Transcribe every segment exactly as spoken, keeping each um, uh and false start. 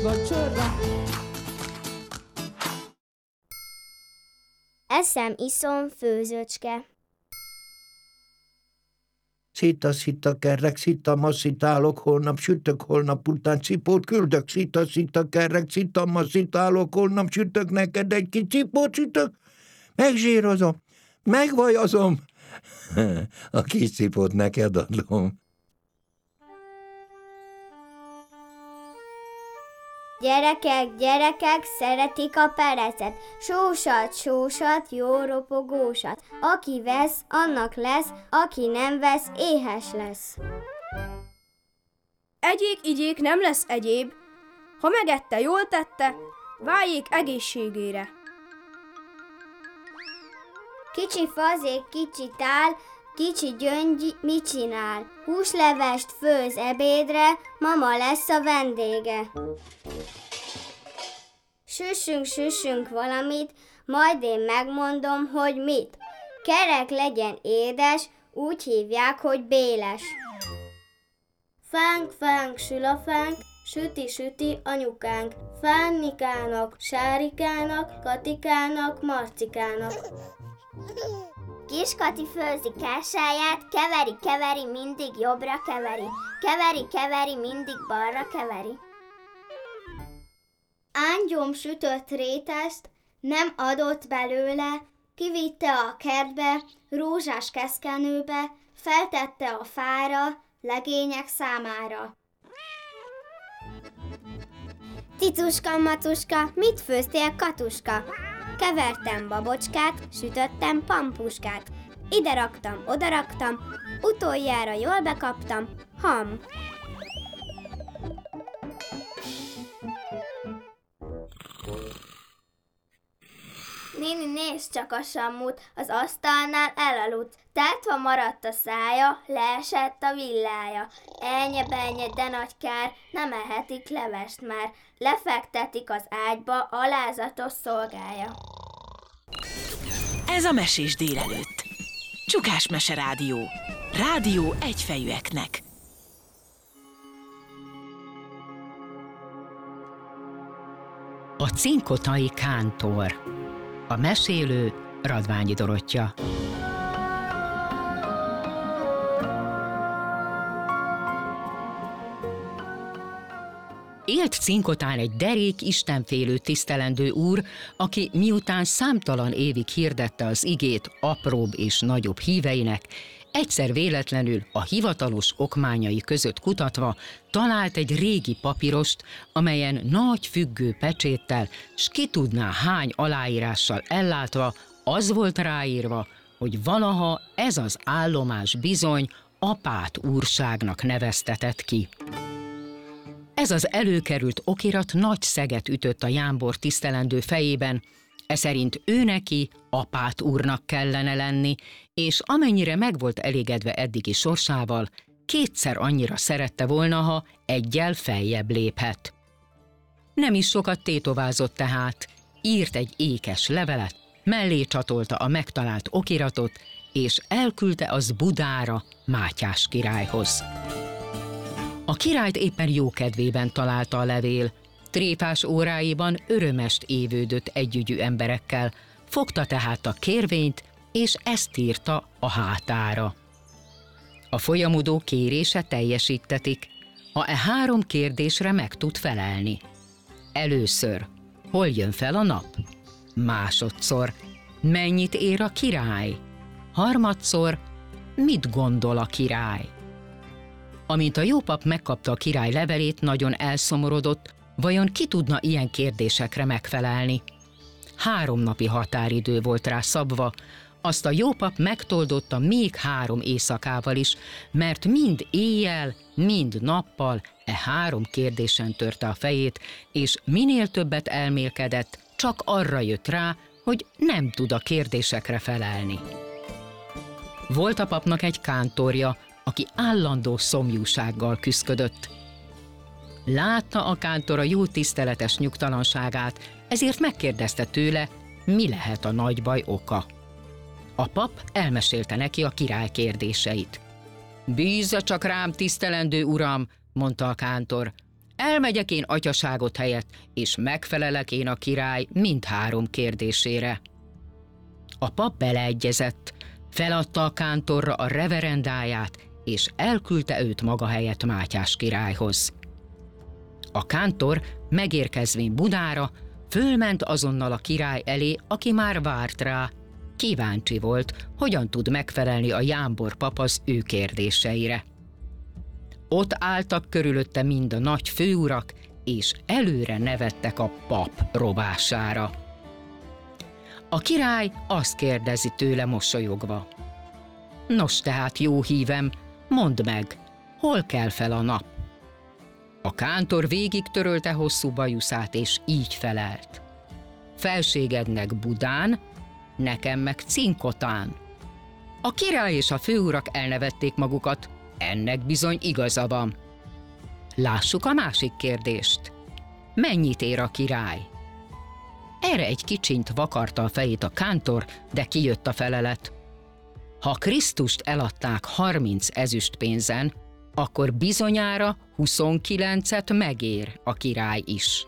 vacsorra. Eszem, iszom, főzőcske. Szita-szita kerrek, szita masszitálok, holnap sütök, holnap után cipót küldök. Szita-szita kerrek, szita masszitálok, holnap sütök neked egy kis cipót sütök. Megzsírozom, megvajazom, a kis cipót neked adom. Gyerekek, gyerekek, szeretik a perecet. Sósat, sósat, jó ropogósat. Aki vesz, annak lesz, aki nem vesz, éhes lesz. Egyék, igyék, nem lesz egyéb. Ha megette, jól tette, váljék egészségére. Kicsi fazék, kicsi tál, kicsi gyöngy mit csinál? Húslevest főz ebédre, mama lesz a vendége. Süssünk, süssünk valamit, majd én megmondom, hogy mit. Kerek legyen édes, úgy hívják, hogy béles. Fánk, fánk, sül a fánk, süti, süti anyukánk. Fánnikának, Sárikának, Katikának, Marcikának. Kis Kati főzi kásáját, keveri, keveri, mindig jobbra keveri. Keveri, keveri, mindig balra keveri. Ángyom sütött rétest, nem adott belőle, kivitte a kertbe, rózsás keszkenőbe, feltette a fára, legények számára. Cicuska, macuska, mit főztél, Katuska? Kevertem babocskát, sütöttem pampuskát. Ide raktam, oda raktam, utoljára jól bekaptam, ham. Néni, nézd csak a sammut, az asztalnál elaludt. Tátva maradt a szája, leesett a villája. Elnye-belnye, de nagy kár, nem ehetik levest már. Lefektetik az ágyba, alázatos szolgája. Ez a Mesés délelőtt. Csukás Mese Rádió. Rádió egyfejűeknek. A cinkotai kántor. A mesélő Radványi Dorottya. Élt Cinkotán egy derék, istenfélő, tisztelendő úr, aki miután számtalan évig hirdette az igét apróbb és nagyobb híveinek, egyszer véletlenül a hivatalos okmányai között kutatva talált egy régi papírost, amelyen nagy függő pecséttel, s ki tudná hány aláírással ellátva, az volt ráírva, hogy valaha ez az állomás bizony Apát úrságnak neveztetett ki. Ez az előkerült okirat nagy szeget ütött a jámbor tisztelendő fejében, eszerint ő neki Apát úrnak kellene lenni, és amennyire meg volt elégedve eddigi sorsával, kétszer annyira szerette volna, ha eggyel feljebb léphet. Nem is sokat tétovázott tehát, írt egy ékes levelet, mellé csatolta a megtalált okiratot, és elküldte az Budára, Mátyás királyhoz. A királyt éppen jókedvében találta a levél, tréfás óráiban örömest évődött együgyű emberekkel, fogta tehát a kérvényt, és ezt írta a hátára. A folyamodó kérése teljesítetik, ha e három kérdésre meg tud felelni. Először, hol jön fel a nap? Másodszor, mennyit ér a király? Harmadszor, mit gondol a király? Amint a jó pap megkapta a király levelét, nagyon elszomorodott, vajon ki tudna ilyen kérdésekre megfelelni? Három napi határidő volt rá szabva, azt a jó pap megtoldotta még három éjszakával is, mert mind éjjel, mind nappal e három kérdésen törte a fejét, és minél többet elmélkedett, csak arra jött rá, hogy nem tud a kérdésekre felelni. Volt a papnak egy kántorja, aki állandó szomjúsággal küszködött. Látta a kántor a jó tiszteletes nyugtalanságát, ezért megkérdezte tőle, mi lehet a nagy baj oka. A pap elmesélte neki a király kérdéseit. Bízza csak rám, tisztelendő uram, mondta a kántor, Elmegyek én atyaságot helyett, és megfelelek én a király mindhárom kérdésére. A pap beleegyezett, feladta a kántorra a reverendáját, és elküldte őt maga helyett Mátyás királyhoz. A kántor megérkezvén Budára, fölment azonnal a király elé, aki már várt rá. Kíváncsi volt, hogyan tud megfelelni a jámbor pap az ő kérdéseire. Ott álltak körülötte mind a nagy főurak, és előre nevettek a pap robására. A király azt kérdezi tőle mosolyogva: nos tehát, jó hívem, mondd meg, hol kell fel a nap? A kántor végig törölte hosszú bajuszát, és így felelt: felségednek Budán, nekem meg Cinkotán. A király és a főurak elnevették magukat, ennek bizony igaza van. Lássuk a másik kérdést. Mennyit ér a király? Erre egy kicsint vakarta a fejét a kántor, de kijött a felelet: ha Krisztust eladták harminc ezüstpénzen, akkor bizonyára huszonkilencet megér a király is.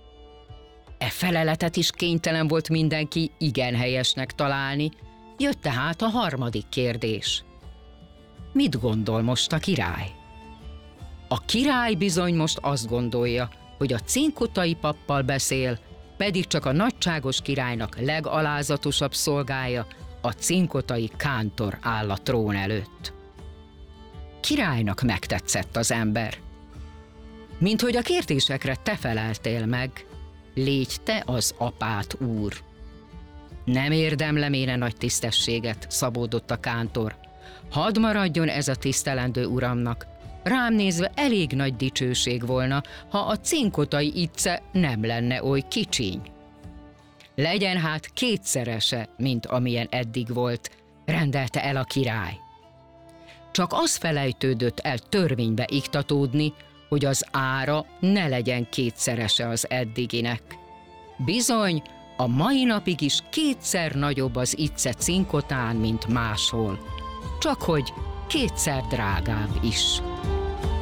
E feleletet is kénytelen volt mindenki igen helyesnek találni, jött tehát a harmadik kérdés. Mit gondol most a király? A király bizony most azt gondolja, hogy a cinkotai pappal beszél, pedig csak a nagyságos királynak legalázatosabb szolgája, a cinkotai kántor áll a trón előtt. Királynak megtetszett az ember. Minthogy a kérdésekre te feleltél meg, légy te az apát, úr. Nem érdemlem én a nagy tisztességet, szabódott a kántor. Hadd maradjon ez a tisztelendő uramnak. Rám nézve elég nagy dicsőség volna, ha a cinkotai icce nem lenne oly kicsiny. Legyen hát kétszerese, mint amilyen eddig volt, rendelte el a király. Csak az felejtődött el törvénybe iktatódni, hogy az ára ne legyen kétszerese az eddiginek. Bizony, a mai napig is kétszer nagyobb az icce Cinkotán, mint máshol. Csak hogy kétszer drágább is.